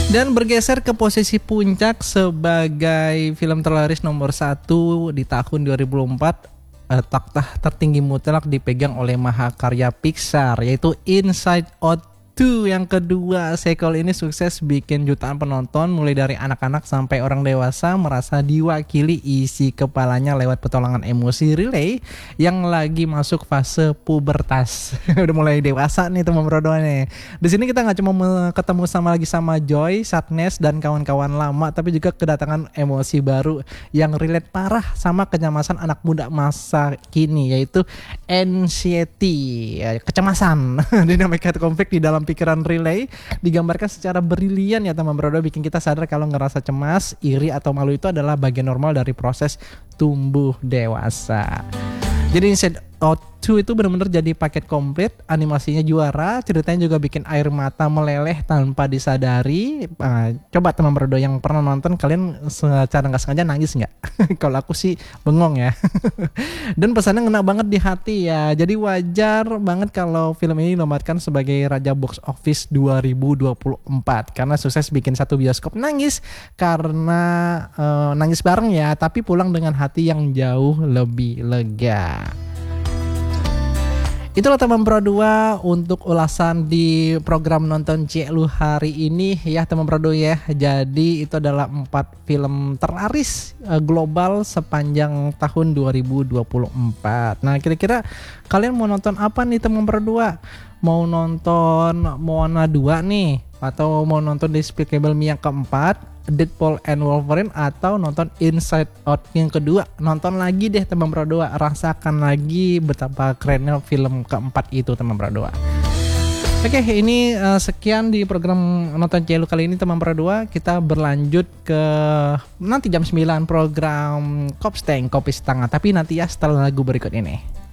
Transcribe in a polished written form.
Dan bergeser ke posisi puncak sebagai film terlaris nomor 1 di tahun 2004, takhta tertinggi mutlak dipegang oleh mahakarya Pixar, yaitu Inside Out 2 yang kedua. Sequel ini sukses bikin jutaan penonton mulai dari anak-anak sampai orang dewasa merasa diwakili isi kepalanya lewat petualangan emosi Riley yang lagi masuk fase pubertas. Udah mulai dewasa nih teman berdua nih. Di sini kita nggak cuma ketemu sama Joy, Sadness dan kawan-kawan lama, tapi juga kedatangan emosi baru yang relate parah sama kecemasan anak muda masa kini, yaitu anxiety, kecemasan. Dinamika konflik di dalam pikiran Riley digambarkan secara brilian ya teman bro, bikin kita sadar kalau ngerasa cemas, iri atau malu itu adalah bagian normal dari proses tumbuh dewasa. Jadi Inside Out 2 itu benar-benar jadi paket komplit, animasinya juara, ceritanya juga bikin air mata meleleh tanpa disadari. Coba teman berdo yang pernah nonton, kalian secara nggak sengaja nangis nggak? Kalau aku sih bengong ya. Dan pesannya ngena banget di hati ya. Jadi wajar banget kalau film ini dinobatkan sebagai raja box office 2024 karena sukses bikin satu bioskop nangis karena nangis bareng ya, tapi pulang dengan hati yang jauh lebih lega. Itulah teman Pro 2 untuk ulasan di program Nonton Cek Lu hari ini ya teman Pro 2 ya. Jadi itu adalah 4 film terlaris global sepanjang tahun 2024. Nah kira-kira kalian mau nonton apa nih teman Pro 2? Mau nonton Moana 2 nih? Atau mau nonton Despicable Me yang keempat, Deadpool and Wolverine, atau nonton Inside Out yang kedua? Nonton lagi deh teman Pro 2, rasakan lagi betapa kerennya film keempat itu teman Pro 2. Oke, ini sekian di program Nonton Celu kali ini teman Pro 2. Kita berlanjut ke nanti jam 9 program Kopsteng Kopi Setengah, tapi nanti ya setelah lagu berikut ini.